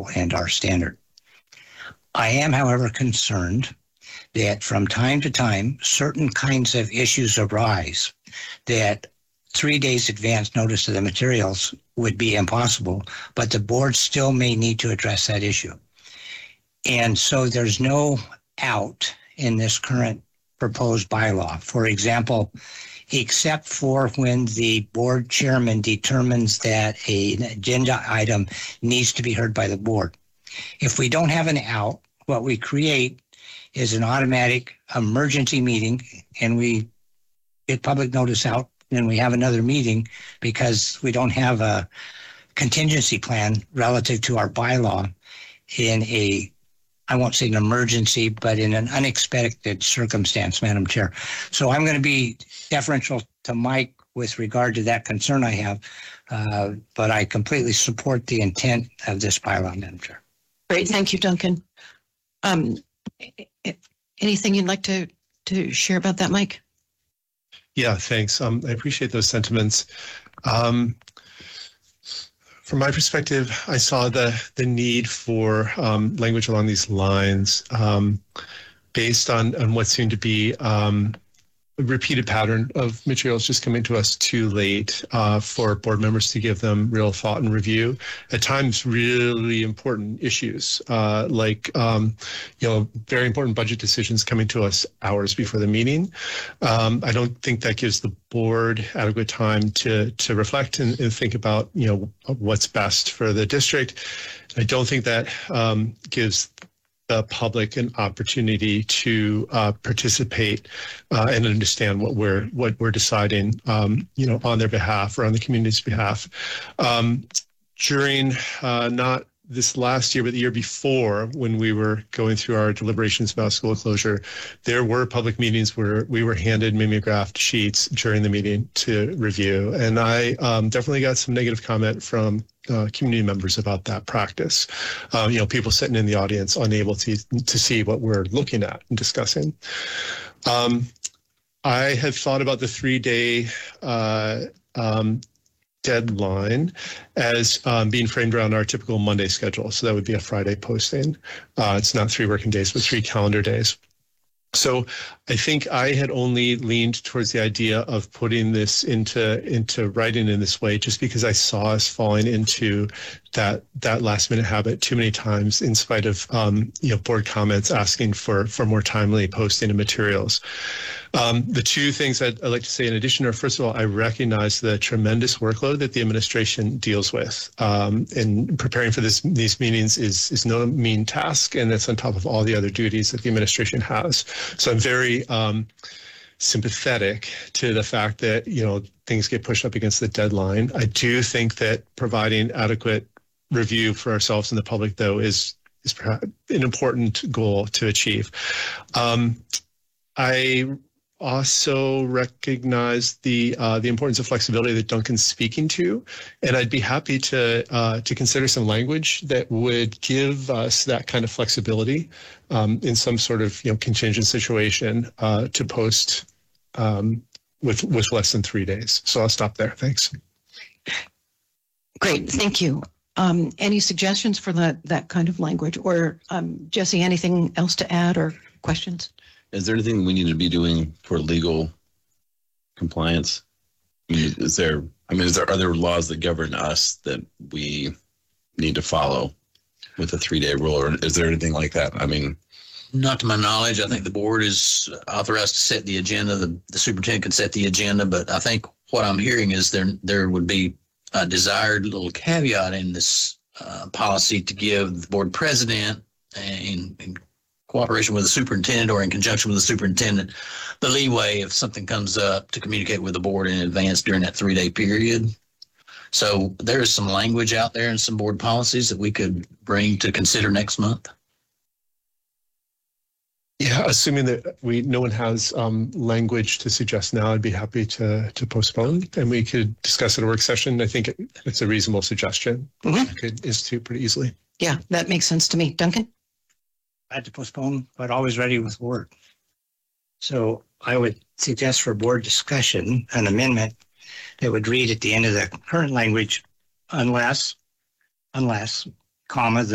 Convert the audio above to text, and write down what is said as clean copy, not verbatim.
level and our standard. I am, however, concerned that from time to time, certain kinds of issues arise that 3 days advance notice of the materials would be impossible, but the board still may need to address that issue. And so there's no out in this current proposed bylaw. For example, except for when the board chairman determines that an agenda item needs to be heard by the board. If we don't have an out, what we create is an automatic emergency meeting, and we get public notice out, and we have another meeting because we don't have a contingency plan relative to our bylaw in a, I won't say an emergency, but in an unexpected circumstance, Madam Chair. So I'm going to be deferential to Mike with regard to that concern I have, but I completely support the intent of this bylaw, Madam Chair. Great, thank you, Duncan. Anything you'd like to share about that, Mike? Yeah, thanks. I appreciate those sentiments. From my perspective, I saw the need for language along these lines based on what seemed to be a repeated pattern of materials just coming to us too late for board members to give them real thought and review. At times, really important issues like very important budget decisions coming to us hours before the meeting. I don't think that gives the board adequate time to reflect and think about what's best for the district. I don't think that gives the public an opportunity to participate and understand what we're deciding, on their behalf or on the community's behalf. During not this last year, but the year before, when we were going through our deliberations about school closure, there were public meetings where we were handed mimeographed sheets during the meeting to review. And I definitely got some negative comment from community members about that practice. People sitting in the audience unable to see what we're looking at and discussing. I have thought about the 3-day deadline as being framed around our typical Monday schedule. So that would be a Friday posting. It's not 3 working days, but 3 calendar days. So I think I had only leaned towards the idea of putting this into writing in this way, just because I saw us falling into that last minute habit too many times, in spite of board comments asking for more timely posting of materials. The two things I'd like to say in addition are, first of all, I recognize the tremendous workload that the administration deals with. And preparing for these meetings is no mean task, and that's on top of all the other duties that the administration has. So I'm very sympathetic to the fact that things get pushed up against the deadline. I do think that providing adequate review for ourselves and the public, though, is perhaps an important goal to achieve. I also recognize the importance of flexibility that Duncan's speaking to, and I'd be happy to consider some language that would give us that kind of flexibility in some sort of contingent situation to post with less than 3 days. So I'll stop there. Thanks. Great, thank you. Any suggestions for that kind of language, or Jesse, anything else to add or questions? Is there anything we need to be doing for legal compliance? Are there laws that govern us that we need to follow with a 3-day rule, or is there anything like that? Not to my knowledge. I think the board is authorized to set the agenda. The superintendent can set the agenda, but I think what I'm hearing is there would be a desired little caveat in this policy to give the board president in cooperation with the superintendent or in conjunction with the superintendent the leeway if something comes up to communicate with the board in advance during that 3-day period. So there is some language out there and some board policies that we could bring to consider next month. Yeah, assuming that no one has language to suggest now, I'd be happy to postpone, and we could discuss at a work session. I think it's a reasonable suggestion. I could institute pretty easily. Yeah, that makes sense to me. Duncan? I had to postpone, but always ready with work. So I would suggest for board discussion an amendment that would read at the end of the current language, unless, comma,